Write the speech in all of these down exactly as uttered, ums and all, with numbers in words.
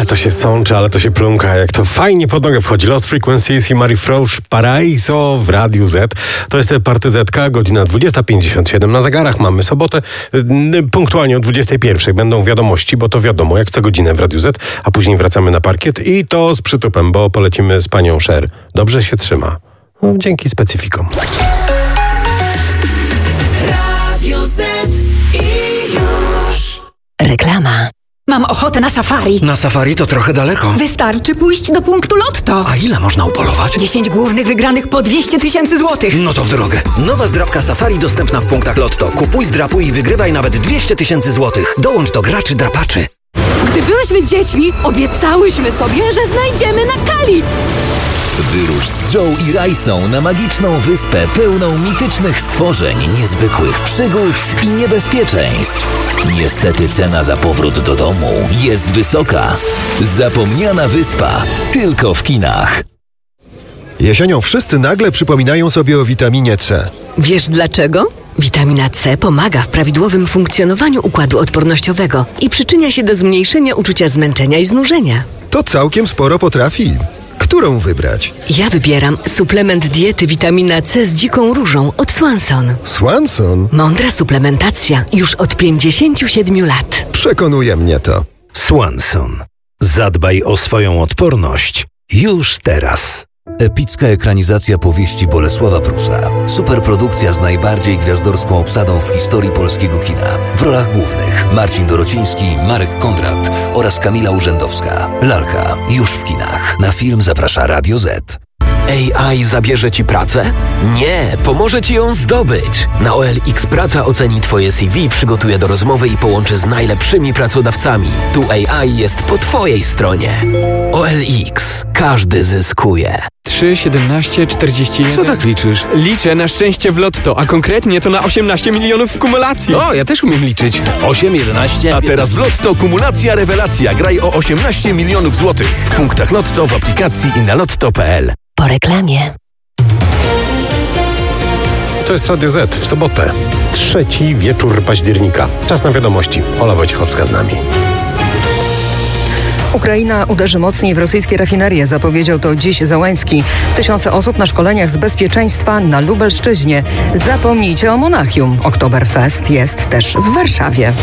Ale to się sączy, ale to się plumka, jak to fajnie pod nogę wchodzi. Lost Frequencies i Marie Frosch, Paraiso w Radiu Z. To jest Party Zetka, godzina dwudziesta pięćdziesiąt siedem. Na zegarach mamy sobotę. Punktualnie o dwudziestej pierwszej będą wiadomości, bo to wiadomo, jak co godzinę w Radiu Z, a później wracamy na parkiet i to z przytupem, bo polecimy z panią Sher. Dobrze się trzyma. No, dzięki specyfikom. Radio Z i już. Reklama. Mam ochotę na safari. Na safari to trochę daleko. Wystarczy pójść do punktu Lotto. A ile można upolować? dziesięć głównych wygranych po dwieście tysięcy złotych. No to w drogę. Nowa zdrabka safari dostępna w punktach Lotto. Kupuj, zdrapuj i wygrywaj nawet dwieście tysięcy złotych. Dołącz do graczy drapaczy. Gdy byłyśmy dziećmi, obiecałyśmy sobie, że znajdziemy na Kali. Wyrusz z Joe i Rajsą na magiczną wyspę pełną mitycznych stworzeń, niezwykłych przygód i niebezpieczeństw. Niestety cena za powrót do domu jest wysoka. Zapomniana wyspa tylko w kinach. Jesienią wszyscy nagle przypominają sobie o witaminie C. Wiesz dlaczego? Witamina C pomaga w prawidłowym funkcjonowaniu układu odpornościowego i przyczynia się do zmniejszenia uczucia zmęczenia i znużenia. To całkiem sporo potrafi. Którą wybrać? Ja wybieram suplement diety witamina C z dziką różą od Swanson. Swanson? Mądra suplementacja już od pięćdziesięciu siedmiu lat. Przekonuje mnie to. Swanson. Zadbaj o swoją odporność już teraz. Epicka ekranizacja powieści Bolesława Prusa. Superprodukcja z najbardziej gwiazdorską obsadą w historii polskiego kina. W rolach głównych Marcin Dorociński, Marek Kondrat oraz Kamila Urzędowska. Lalka już w kinach. Na film zaprasza Radio Z. A I zabierze Ci pracę? Nie, pomoże Ci ją zdobyć. Na O L X Praca oceni Twoje C V, przygotuje do rozmowy i połączy z najlepszymi pracodawcami. Tu A I jest po Twojej stronie. O L X. Każdy zyskuje. trzy, siedemnaście, czterdzieści jeden. Co tak liczysz? Liczę na szczęście w Lotto, a konkretnie to na osiemnaście milionów w kumulacji. O, ja też umiem liczyć. osiem, jedenaście. A teraz w Lotto kumulacja rewelacja. Graj o osiemnaście milionów złotych. W punktach Lotto, w aplikacji i na lotto kropka p l. Po reklamie. To jest Radio Z w sobotę. Trzeci wieczór października. Czas na wiadomości. Ola Wojciechowska z nami. Ukraina uderzy mocniej w rosyjskie rafinerie, zapowiedział to dziś Zełenski. Tysiące osób na szkoleniach z bezpieczeństwa na Lubelszczyźnie. Zapomnijcie o Monachium. Oktoberfest jest też w Warszawie.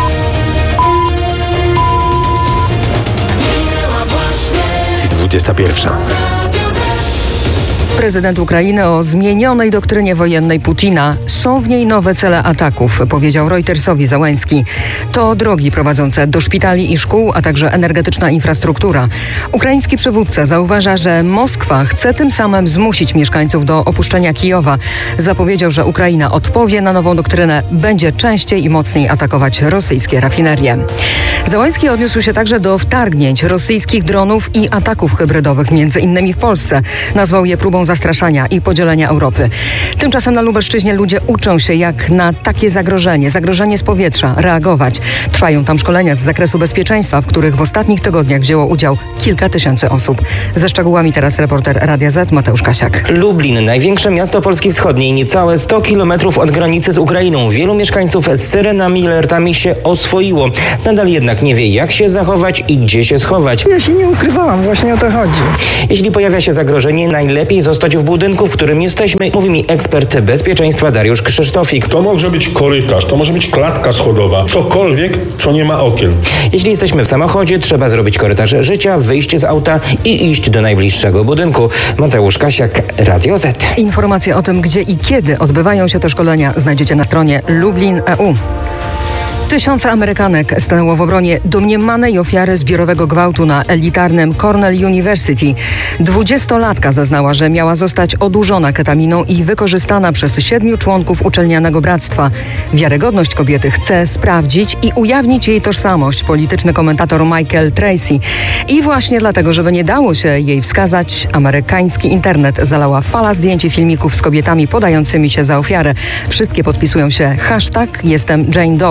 dwudziesta pierwsza. Prezydent Ukrainy o zmienionej doktrynie wojennej Putina. Są w niej nowe cele ataków, powiedział Reutersowi Zełenski. To drogi prowadzące do szpitali i szkół, a także energetyczna infrastruktura. Ukraiński przywódca zauważa, że Moskwa chce tym samym zmusić mieszkańców do opuszczenia Kijowa. Zapowiedział, że Ukraina odpowie na nową doktrynę, będzie częściej i mocniej atakować rosyjskie rafinerie. Zełenski odniósł się także do wtargnięć rosyjskich dronów i ataków hybrydowych, między innymi w Polsce. Nazwał je próbą zastraszania i podzielenia Europy. Tymczasem na Lubelszczyźnie ludzie uczą się, jak na takie zagrożenie, zagrożenie z powietrza reagować. Trwają tam szkolenia z zakresu bezpieczeństwa, w których w ostatnich tygodniach wzięło udział kilka tysięcy osób. Ze szczegółami teraz reporter Radia Z Mateusz Kasiak. Lublin, największe miasto Polski Wschodniej, niecałe sto kilometrów od granicy z Ukrainą. Wielu mieszkańców z syrenami i alertami się oswoiło. Nadal jednak nie wie, jak się zachować i gdzie się schować. Ja się nie ukrywałam, właśnie o to chodzi. Jeśli pojawia się zagrożenie, najlepiej zostać w budynku, w którym jesteśmy, mówi mi ekspert bezpieczeństwa Dariusz Krzysztofik. To może być korytarz, to może być klatka schodowa, cokolwiek, co nie ma okien. Jeśli jesteśmy w samochodzie, trzeba zrobić korytarz życia, wyjść z auta i iść do najbliższego budynku. Mateusz Kasiak, Radio Z. Informacje o tym, gdzie i kiedy odbywają się te szkolenia, znajdziecie na stronie Lublin kropka e u. Tysiące Amerykanek stanęło w obronie domniemanej ofiary zbiorowego gwałtu na elitarnym Cornell University. Dwudziestolatka zeznała, że miała zostać odurzona ketaminą i wykorzystana przez siedmiu członków uczelnianego bractwa. Wiarygodność kobiety chce sprawdzić i ujawnić jej tożsamość polityczny komentator Michael Tracy. I właśnie dlatego, żeby nie dało się jej wskazać, amerykański internet zalała fala zdjęć i filmików z kobietami podającymi się za ofiarę. Wszystkie podpisują się hashtag Jestem Jane Doe.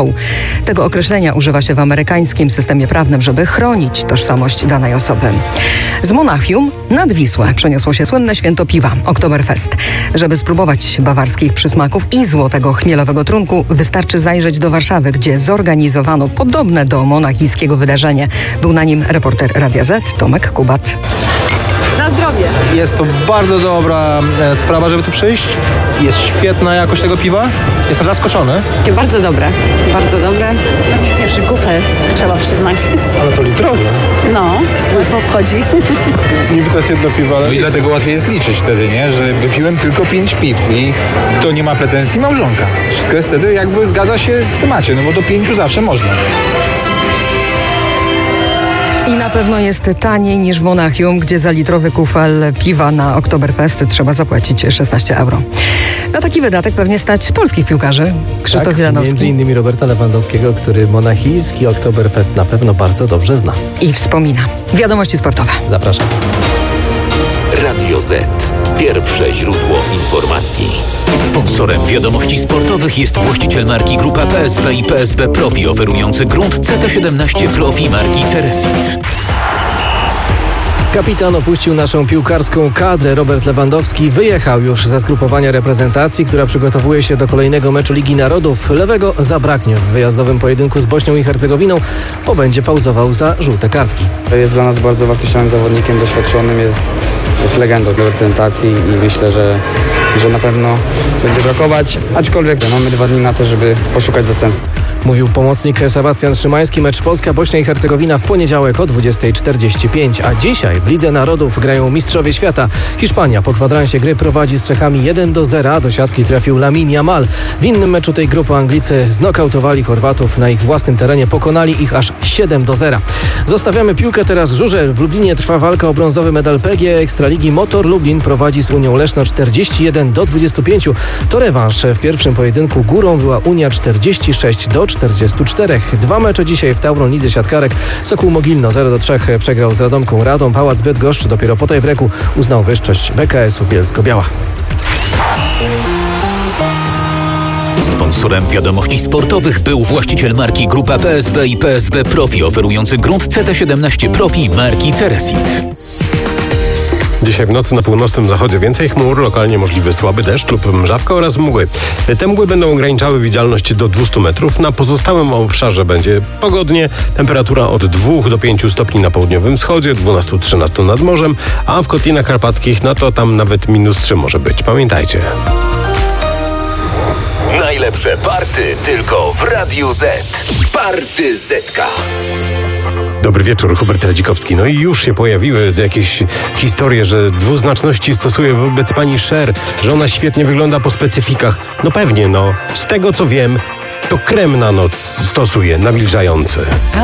Tego określenia używa się w amerykańskim systemie prawnym, żeby chronić tożsamość danej osoby. Z Monachium nad Wisłę przeniosło się słynne święto piwa, Oktoberfest. Żeby spróbować bawarskich przysmaków i złotego chmielowego trunku, wystarczy zajrzeć do Warszawy, gdzie zorganizowano podobne do monachijskiego wydarzenie. Był na nim reporter Radia Z, Tomek Kubat. Na zdrowie. Jest to bardzo dobra e, sprawa, żeby tu przyjść. Jest świetna jakość tego piwa. Jestem zaskoczony. Bardzo dobre, bardzo dobre. To pierwszy kufel, trzeba przyznać. Ale to litrowe. No, to wchodzi. Niby to jest jedno piwo, ale... No i dlatego łatwiej jest liczyć wtedy, nie? Że wypiłem tylko pięć piw i kto nie ma pretensji, małżonka. Wszystko jest wtedy jakby zgadza się w temacie, no bo do pięciu zawsze można. I na pewno jest taniej niż w Monachium, gdzie za litrowy kufel piwa na Oktoberfest trzeba zapłacić szesnaście euro. Na taki wydatek pewnie stać polskich piłkarzy. Krzysztof tak, Wilanowski. Między innymi Roberta Lewandowskiego, który monachijski Oktoberfest na pewno bardzo dobrze zna. I wspomina. Wiadomości sportowe. Zapraszam. Radio Z. Pierwsze źródło informacji. Sponsorem wiadomości sportowych jest właściciel marki Grupa P S B i P S B Profi, oferujący grunt C T siedemnaście Profi marki Ceresit. Kapitan opuścił naszą piłkarską kadrę. Robert Lewandowski wyjechał już ze zgrupowania reprezentacji, która przygotowuje się do kolejnego meczu Ligi Narodów. Lewego zabraknie w wyjazdowym pojedynku z Bośnią i Hercegowiną, bo będzie pauzował za żółte kartki. Jest dla nas bardzo wartościowym zawodnikiem, doświadczonym, jest, jest legendą reprezentacji i myślę, że, że na pewno będzie brakować, aczkolwiek mamy dwa dni na to, żeby poszukać zastępstwa. Mówił pomocnik Sebastian Szymański. Mecz Polska-Bośnia i Hercegowina w poniedziałek o dwudziesta czterdzieści pięć, a dzisiaj w Lidze Narodów grają mistrzowie świata. Hiszpania po kwadransie gry prowadzi z Czechami jeden do zera. Do siatki trafił Lamine Yamal. W innym meczu tej grupy Anglicy znokautowali Chorwatów. Na ich własnym terenie pokonali ich aż siedem do zera. Zostawiamy piłkę teraz Żużel. W Lublinie trwa walka o brązowy medal P G E Ekstraligi. Motor Lublin prowadzi z Unią Leszno czterdzieści jeden do dwudziestu pięciu. To rewanż. W pierwszym pojedynku górą była Unia czterdzieści sześć do czterdziestu czterech. Dwa mecze dzisiaj w Tauron Lidze Siatkarek. Sokół Mogilno zero do trzech przegrał z Radomką Radom. Pałac Bydgoszcz dopiero po tiebreaku uznał wyższość B K S-u Bielsko-Biała. Sponsorem wiadomości sportowych był właściciel marki Grupa P S B i P S B Profi, oferujący grunt C T siedemnaście Profi marki Ceresit. Dzisiaj w nocy na północnym zachodzie więcej chmur, lokalnie możliwy słaby deszcz lub mrzawka oraz mgły. Te mgły będą ograniczały widzialność do dwustu metrów. Na pozostałym obszarze będzie pogodnie. Temperatura od dwóch do pięciu stopni na południowym wschodzie, dwunastu do trzynastu nad morzem, a w Kotlinach Karpackich no to tam nawet minus trzy może być. Pamiętajcie. Najlepsze party tylko w Radiu Z. Party Zetka. Dobry wieczór, Hubert Radzikowski. No i już się pojawiły jakieś historie, że dwuznaczności stosuje wobec pani Cher, że ona świetnie wygląda po specyfikach. No pewnie, no. Z tego co wiem, to krem na noc stosuje, nawilżający.